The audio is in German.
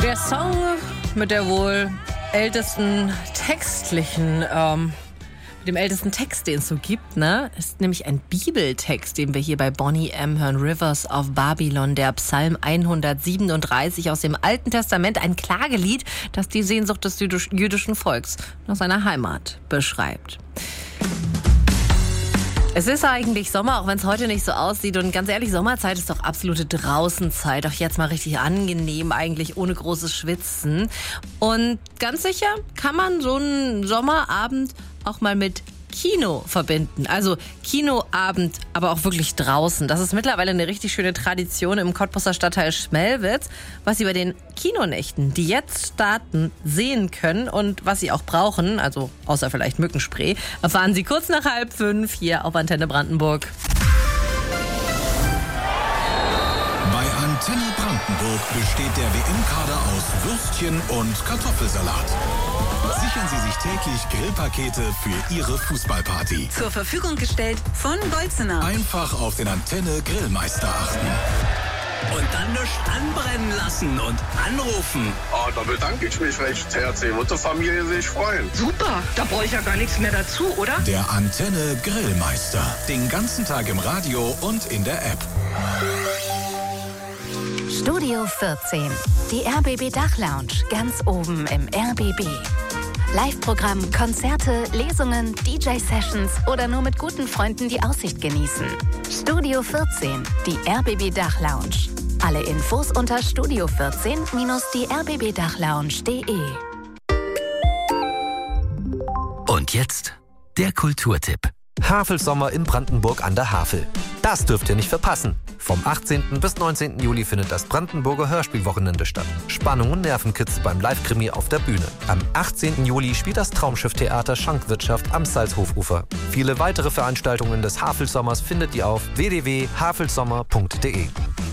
Der Song mit der wohl ältesten dem ältesten Text, den es so gibt, ist nämlich ein Bibeltext, den wir hier bei Boney M. hören. Rivers of Babylon, der Psalm 137 aus dem Alten Testament, ein Klagelied, das die Sehnsucht des jüdischen Volks nach seiner Heimat beschreibt. Es ist eigentlich Sommer, auch wenn es heute nicht so aussieht. Und ganz ehrlich, Sommerzeit ist doch absolute Draußenzeit. Auch jetzt mal richtig angenehm, eigentlich ohne großes Schwitzen. Und ganz sicher kann man so einen Sommerabend auch mal mit Kino verbinden. Also Kinoabend, aber auch wirklich draußen. Das ist mittlerweile eine richtig schöne Tradition im Cottbusser Stadtteil Schmelwitz, was Sie bei den Kinonächten, die jetzt starten, sehen können und was Sie auch brauchen, also außer vielleicht Mückenspray, erfahren Sie kurz nach 4:30 hier auf Antenne Brandenburg. Bei Antenne Brandenburg besteht der WM-Kader aus Würstchen und Kartoffelsalat. Sichern Sie sich täglich Grillpakete für Ihre Fußballparty. Zur Verfügung gestellt von Bolzener. Einfach auf den Antenne Grillmeister achten. Und dann nichts anbrennen lassen und anrufen. Oh, da bedanke ich mich recht herzlich. Wird die Familie sich freuen. Super, da brauche ich ja gar nichts mehr dazu, oder? Der Antenne Grillmeister. Den ganzen Tag im Radio und in der App. Studio 14. Die RBB Dachlounge, ganz oben im RBB. Live-Programm, Konzerte, Lesungen, DJ-Sessions oder nur mit guten Freunden die Aussicht genießen. Studio 14, die RBB Dachlounge. Alle Infos unter studio14-die-rbbdachlounge.de. Und jetzt der Kulturtipp. Havelsommer in Brandenburg an der Havel. Das dürft ihr nicht verpassen. Vom 18. bis 19. Juli findet das Brandenburger Hörspielwochenende statt. Spannung und Nervenkitzel beim Live-Krimi auf der Bühne. Am 18. Juli spielt das Traumschiff-Theater Schankwirtschaft am Salzhofufer. Viele weitere Veranstaltungen des Havelsommers findet ihr auf www.havelsommer.de.